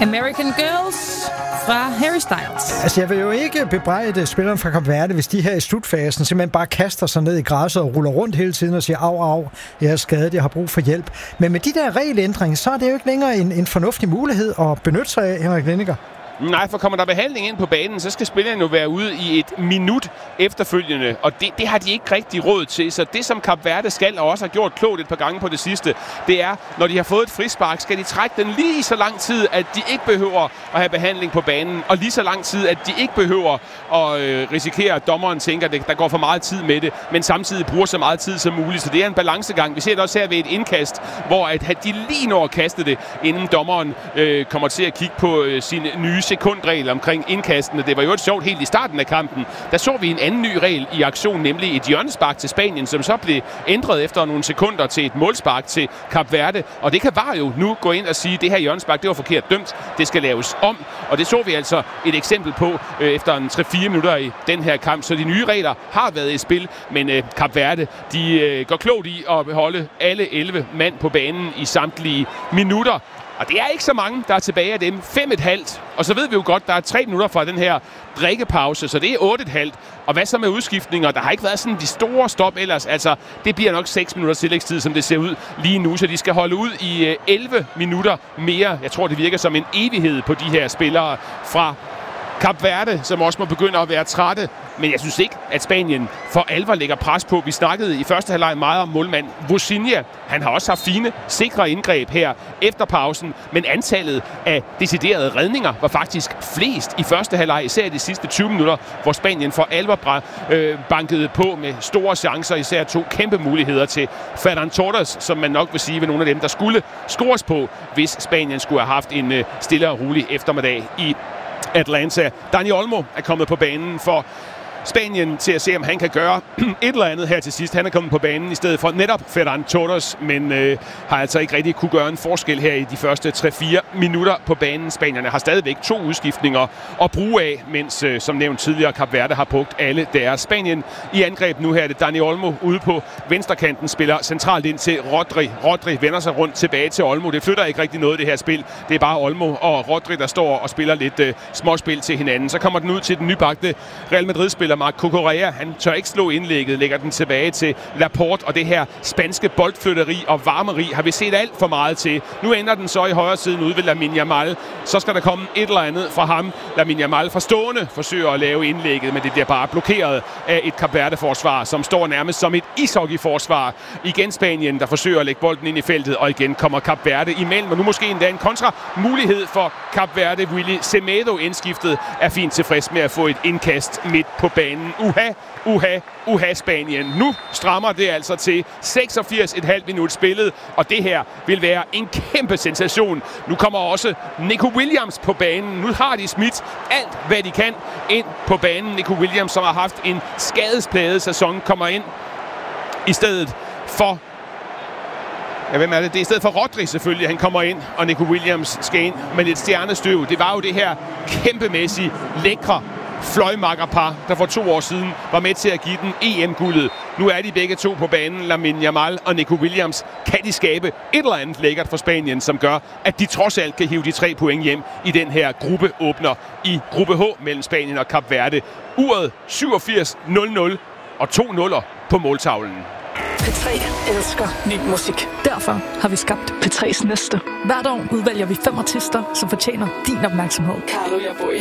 American Girls fra Harry Styles. Altså, jeg vil jo ikke bebrejde spilleren fra Kap Verde, hvis de her i slutfasen simpelthen bare kaster sig ned i græsset og ruller rundt hele tiden og siger, au, jeg er skadet, jeg har brug for hjælp. Men med de der regelændringer, så er det jo ikke længere en fornuftig mulighed at benytte sig af, Henrik Lindiger. Nej, for kommer der behandling ind på banen, så skal spillerne jo være ude i et minut efterfølgende, og det har de ikke rigtig råd til. Så det, som Kap Verde skal, og også har gjort klogt et par gange på det sidste, det er, når de har fået et frispark, skal de trække den lige så lang tid, at de ikke behøver at have behandling på banen, og lige så lang tid, at de ikke behøver at risikere, at dommeren tænker, at der går for meget tid med det, men samtidig bruger så meget tid som muligt. Så det er en balancegang. Vi ser det også her ved et indkast, hvor at de lige når at kaste det, inden dommeren kommer til at kigge på sin nye sekundregel omkring indkastene. Det var jo et sjovt helt i starten af kampen. Der så vi en anden ny regel i aktion, nemlig et hjørnespark til Spanien, som så blev ændret efter nogle sekunder til et målspark til Kap Verde. Og det kan VAR jo nu gå ind og sige, at det her hjørnespark, det var forkert dømt. Det skal laves om. Og det så vi altså et eksempel på efter en 3-4 minutter i den her kamp. Så de nye regler har været i spil, men Kap Verde, de går klogt i at beholde alle 11 mand på banen i samtlige minutter. Og det er ikke så mange, der er tilbage af dem. 5,5. Og så ved vi jo godt, der er 3 minutter fra den her drikkepause, så det er 8,5. Og hvad så med udskiftninger? Der har ikke været sådan de store stop ellers. Altså, det bliver nok 6 minutter tillægstid, som det ser ud lige nu. Så de skal holde ud i 11 minutter mere. Jeg tror, det virker som en evighed på de her spillere fra Kap Verde, som også må begynde at være trætte. Men jeg synes ikke, at Spanien for alvor lægger pres på. Vi snakkede i første halvleg meget om målmand Vozinha. Han har også haft fine, sikre indgreb her efter pausen. Men antallet af deciderede redninger var faktisk flest i første halvleg, især i de sidste 20 minutter, hvor Spanien for alvor bankede på med store chancer. Især 2 kæmpe muligheder til Ferran Torres, som man nok vil sige ved nogle af dem, der skulle scores på, hvis Spanien skulle have haft en stille og rolig eftermiddag i Atlanta. Dani Olmo er kommet på banen for Spanien til at se, om han kan gøre et eller andet her til sidst. Han er kommet på banen i stedet for netop Ferran Torres, men har altså ikke rigtig kunne gøre en forskel her i de første 3-4 minutter på banen. Spanierne har stadigvæk 2 udskiftninger at bruge af, mens som nævnt tidligere Kap Verde har brugt alle deres. Spanien i angreb nu her er det Dani Olmo ude på venstrekanten, spiller centralt ind til Rodri. Rodri vender sig rundt tilbage til Olmo. Det flytter ikke rigtig noget, det her spil. Det er bare Olmo og Rodri, der står og spiller lidt småspil til hinanden. Så kommer den ud til den nybagte Real Madrid-spiller Marc Cucurella. Han tør ikke slå indlægget, lægger den tilbage til Laporte, og det her spanske boldflytteri og varmeri har vi set alt for meget til. Nu ender den så i højre siden ude ved Lamine Yamal. Så skal der komme et eller andet fra ham. Lamine Yamal fra stående forsøger at lave indlægget, men det bliver bare blokeret af et Kap Verde-forsvar, som står nærmest som et ishockey-forsvar. Igen Spanien, der forsøger at lægge bolden ind i feltet, og igen kommer Kap Verde imellem, og nu måske endda en kontra-mulighed for Kap Verde. Willy Semedo indskiftet er fint tilfreds med at få et indkast midt på banen. Uha, Spanien. Nu strammer det altså til 86,5 minut spillet, og det her vil være en kæmpe sensation. Nu kommer også Nico Williams på banen. Nu har de smidt alt, hvad de kan ind på banen. Nico Williams, som har haft en skadesplaget sæson, kommer ind i stedet for... Ja, hvem er det? Det er i stedet for Rodri selvfølgelig, han kommer ind, og Nico Williams skal ind med lidt stjernestøv. Det var jo det her kæmpemæssige, lækre fløjmakkerpar, der for 2 år siden var med til at give den EM-guldet. Nu er de begge to på banen, Lamine Yamal og Nico Williams. Kan de skabe et eller andet lækkert for Spanien, som gør, at de trods alt kan hive de 3 point hjem i den her gruppeåbner i gruppe H mellem Spanien og Kap Verde. Uret 87-0-0 og 2 nuller på måltavlen. P3 elsker ny musik. Derfor har vi skabt P3's næste. Hvert år udvælger vi 5 artister, som fortjener din opmærksomhed. Carlo Jaboy.